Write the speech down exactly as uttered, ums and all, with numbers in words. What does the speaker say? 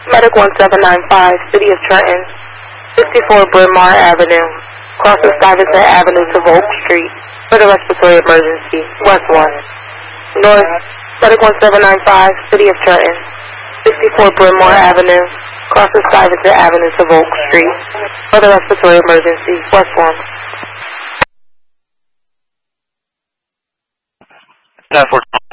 Medic one seven nine five, City of Trenton, sixty-four Bryn Mawr Avenue, crosses Stuyvesant Avenue to Volk Street, for the respiratory emergency, West one. North, Medic one seven nine five, City of Trenton, sixty-four Bryn Mawr Avenue, crosses Stuyvesant Avenue to Volk Street, for the respiratory emergency, West one. ten four